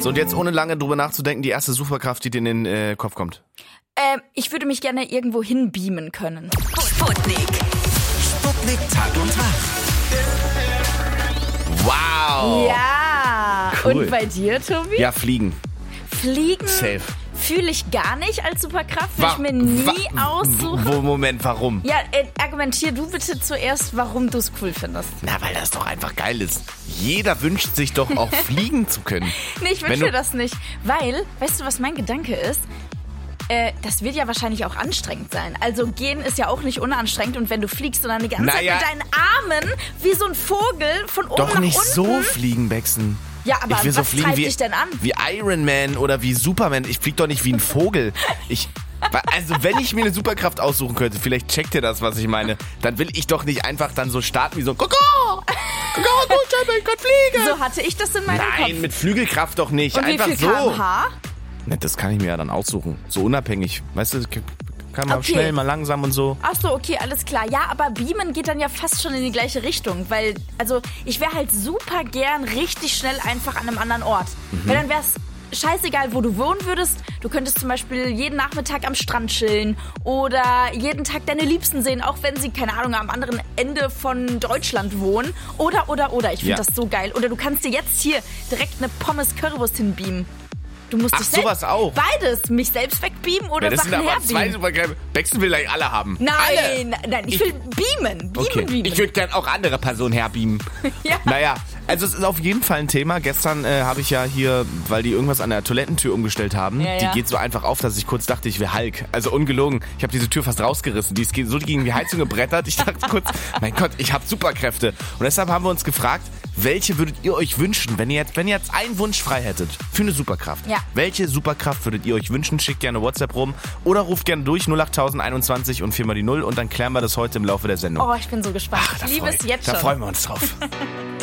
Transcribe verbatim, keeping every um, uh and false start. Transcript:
So, und jetzt ohne lange drüber nachzudenken, die erste Superkraft, die dir in den äh, Kopf kommt. Ähm, ich würde mich gerne irgendwo hin beamen können. Sputnik. Sputnik Tag und Tag. Wow. Ja. Cool. Und bei dir, Tobi? Ja, fliegen. Fliegen Safe. fühle ich gar nicht als Superkraft, will Wa- ich mir nie wa- aussuchen. Wo, Moment, warum? Ja, äh, argumentier du bitte zuerst, warum du es cool findest. Na, weil das doch einfach geil ist. Jeder wünscht sich doch auch fliegen zu können. Nee, ich Wenn wünsche du- mir das nicht. Weil, weißt du, was mein Gedanke ist? Äh, das wird ja wahrscheinlich auch anstrengend sein. Also gehen ist ja auch nicht unanstrengend. Und wenn du fliegst und dann die ganze Naja. Zeit mit deinen Armen wie so ein Vogel von oben Doch nach nicht unten. so fliegen, Bexen. Ja, aber ich will so was fliegen treibt wie, dich denn an? wie Iron Man oder wie Superman. Ich flieg doch nicht wie ein Vogel. Ich, also wenn ich mir eine Superkraft aussuchen könnte, vielleicht checkt ihr das, was ich meine, dann will ich doch nicht einfach dann so starten wie so Koko! Koko, gut, ich kann fliegen! So hatte ich das in meinem Nein, Kopf. mit Flügelkraft doch nicht. Und wie einfach viel so. Kilometer pro Stunde? Ne, das kann ich mir ja dann aussuchen. So unabhängig. Weißt du, kann mal Okay. schnell, mal langsam und so. Ach so, okay, alles klar. Ja, aber Beamen geht dann ja fast schon in die gleiche Richtung, weil, also, ich wäre halt super gern richtig schnell einfach an einem anderen Ort. Mhm. Weil dann wär's scheißegal, wo du wohnen würdest. Du könntest zum Beispiel jeden Nachmittag am Strand chillen oder jeden Tag deine Liebsten sehen, auch wenn sie, keine Ahnung, am anderen Ende von Deutschland wohnen. Oder, oder, oder. Ich finde Ja. das so geil. Oder du kannst dir jetzt hier direkt eine Pommes-Currywurst hinbeamen. Du musst Ach, dich selbst, sowas auch. Beides. Mich selbst wegbeamen oder Ja, das Sachen sind aber zwei herbeamen. Superkräfte. Bexen will gleich alle haben. Nein, Alle. nein, ich will beamen. Beamen, Okay. beamen. Ich würde gern auch andere Personen herbeamen. Ja. Naja, also es ist auf jeden Fall ein Thema. Gestern äh, habe ich ja hier, weil die irgendwas an der Toilettentür umgestellt haben, Ja, die ja. geht so einfach auf, dass ich kurz dachte, ich wäre Hulk. Also ungelogen. Ich habe diese Tür fast rausgerissen. Die ist ge- so gegen die Heizung gebrettert. Ich dachte kurz, mein Gott, ich habe Superkräfte. Und deshalb haben wir uns gefragt, welche würdet ihr euch wünschen, wenn ihr jetzt, wenn ihr jetzt einen Wunsch frei hättet für eine Superkraft? Ja. Welche Superkraft würdet ihr euch wünschen? Schickt gerne WhatsApp rum oder ruft gerne durch null acht einundzwanzig und vier mal die null und dann klären wir das heute im Laufe der Sendung. Oh, ich bin so gespannt. Ach, da ich liebe freu- es jetzt Da schon. freuen wir uns drauf.